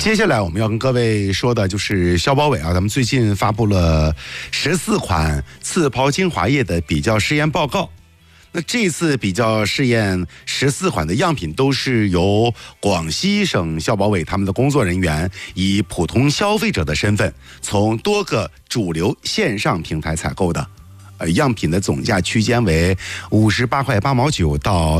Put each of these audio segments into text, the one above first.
接下来我们要跟各位说的就是消保委啊，咱们最近发布了14款刺泡精华液的比较试验报告。那这次比较试验14款的样品都是由广西省消保委他们的工作人员以普通消费者的身份从多个主流线上平台采购的。样品的总价区间为58块8毛9到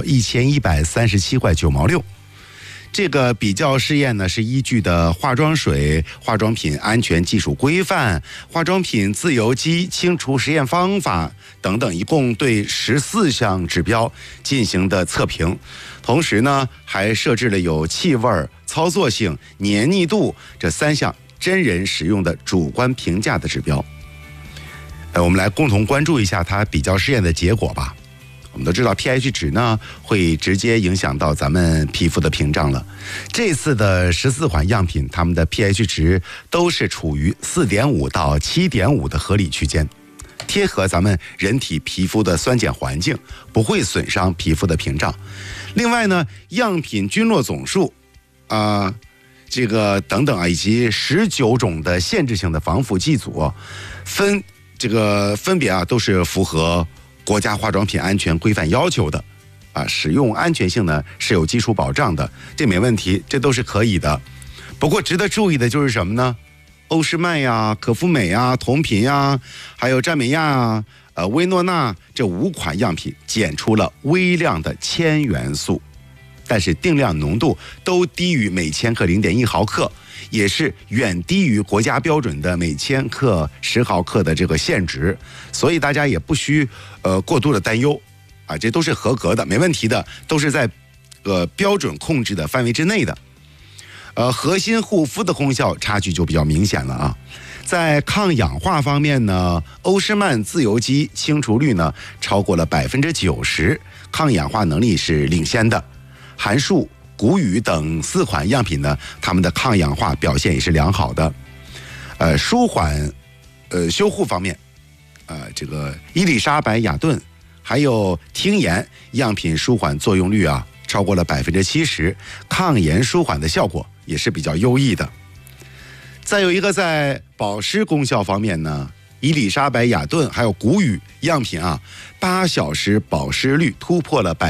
1137块9毛6。这个比较试验呢，是依据的化妆水化妆品安全技术规范、化妆品自由基清除实验方法等等，一共对14项指标进行的测评。同时呢，还设置了有气味、操作性、黏腻度这3项真人使用的主观评价的指标。我们来共同关注一下它比较试验的结果吧。我们都知道 pH 值呢会直接影响到咱们皮肤的屏障了。这次的14款样品，它们的 pH 值都是处于4.5到7.5的合理区间，贴合咱们人体皮肤的酸碱环境，不会损伤皮肤的屏障。另外呢，样品菌落总数这个等等以及19种的限制性的防腐剂组分别都是符合国家化妆品安全规范要求的，使用安全性呢是有基础保障的，这没问题，这都是可以的。不过值得注意的就是什么呢？欧诗迈呀、可复美呀、同频呀，还有占美亚薇诺娜这5款样品检出了微量的铅元素，但是定量浓度都低于每千克0.1毫克，也是远低于国家标准的每千克10毫克的这个限值，所以大家也不需过度的担忧这都是合格的，没问题的，都是在标准控制的范围之内的。核心护肤的功效差距就比较明显了啊。在抗氧化方面呢，欧诗漫自由基清除率呢超过了90%，抗氧化能力是领先的。韩束、谷雨等4款样品呢，它们的抗氧化表现也是良好的。舒缓修护方面，这个伊丽莎白雅顿还有听颜样品舒缓作用率超过了70%，抗炎舒缓的效果也是比较优异的。再有一个在保湿功效方面呢，伊丽莎白雅顿还有谷雨样品8小时保湿率突破了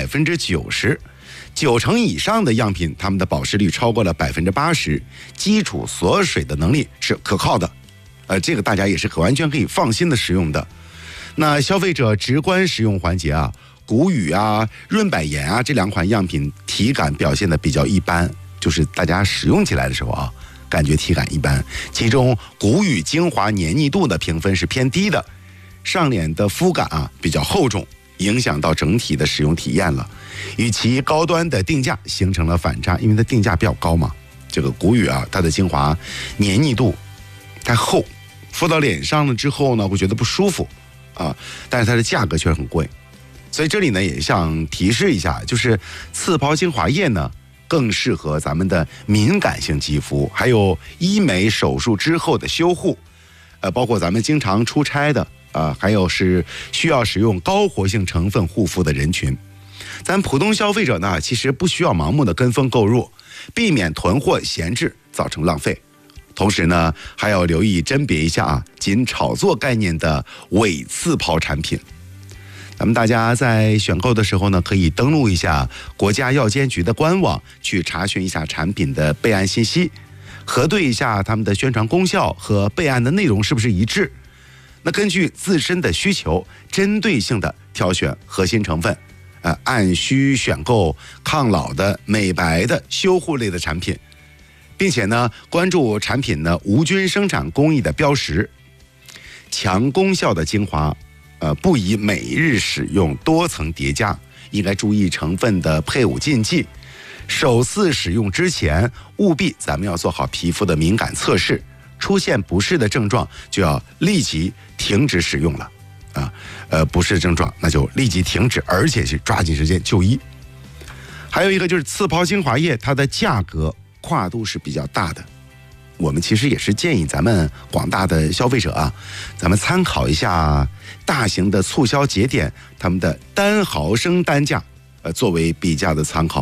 90%，9成以上的样品它们的保湿率超过了80%，基础锁水的能力是可靠的。这个大家也是完全可以放心的使用的。那消费者直观使用环节谷雨润百颜这2款样品体感表现的比较一般，就是大家使用起来的时候感觉体感一般。其中谷雨精华黏腻度的评分是偏低的，上脸的肤感比较厚重，影响到整体的使用体验了，与其高端的定价形成了反差，因为它定价比较高嘛。这个谷雨它的精华黏腻度太厚，敷到脸上了之后呢，会觉得不舒服但是它的价格却很贵。所以这里呢也想提示一下，就是刺泡精华液呢更适合咱们的敏感性肌肤，还有医美手术之后的修护，包括咱们经常出差的还有是需要使用高活性成分护肤的人群。咱普通消费者呢，其实不需要盲目的跟风购入，避免囤货闲置造成浪费。同时呢，还要留意甄别一下仅炒作概念的伪刺泡产品。咱们大家在选购的时候呢，可以登录一下国家药监局的官网，去查询一下产品的备案信息，核对一下他们的宣传功效和备案的内容是不是一致。那根据自身的需求，针对性的挑选核心成分，按需选购抗老的、美白的、修护类的产品，并且呢，关注产品呢无菌生产工艺的标识。强功效的精华，不宜每日使用，多层叠加，应该注意成分的配伍禁忌。首次使用之前，务必咱们要做好皮肤的敏感测试，出现不适的症状就要立即停止使用了不适症状那就立即停止，而且是抓紧时间就医。还有一个就是刺泡精华液，它的价格跨度是比较大的。我们其实也是建议咱们广大的消费者咱们参考一下大型的促销节点他们的单毫升单价，作为比价的参考。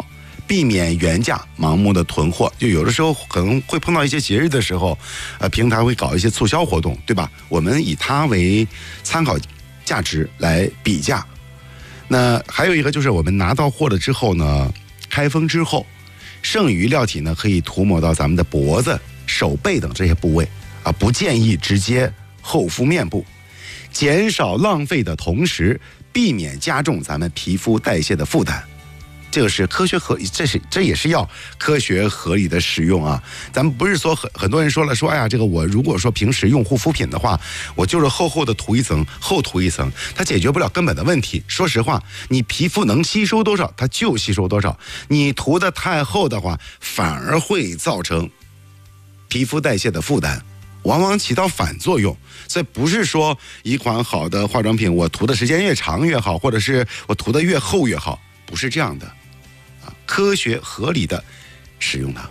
避免原价盲目的囤货。就有的时候可能会碰到一些节日的时候，平台会搞一些促销活动，对吧？我们以它为参考价值来比价。那还有一个就是我们拿到货了之后呢，开封之后，剩余料体呢可以涂抹到咱们的脖子、手背等这些部位啊，不建议直接厚敷面部，减少浪费的同时，避免加重咱们皮肤代谢的负担。这个是科学合理，这也是要科学合理的使用啊。咱们不是说很多人说了说，哎呀，这个我如果说平时用护肤品的话，我就是厚厚的涂一层，厚涂一层，它解决不了根本的问题。说实话，你皮肤能吸收多少，它就吸收多少。你涂的太厚的话，反而会造成皮肤代谢的负担，往往起到反作用。所以不是说一款好的化妆品，我涂的时间越长越好，或者是我涂的越厚越好，不是这样的。科学合理的使用它。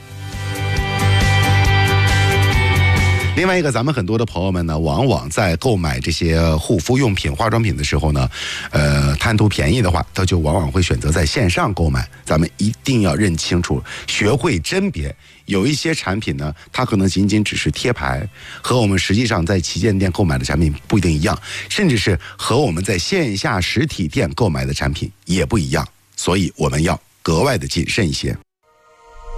另外一个，咱们很多的朋友们呢，往往在购买这些护肤用品、化妆品的时候呢，贪图便宜的话，他就往往会选择在线上购买。咱们一定要认清楚，学会甄别。有一些产品呢，它可能仅仅只是贴牌，和我们实际上在旗舰店购买的产品不一定一样，甚至是和我们在线下实体店购买的产品也不一样。所以我们要格外的谨慎一些。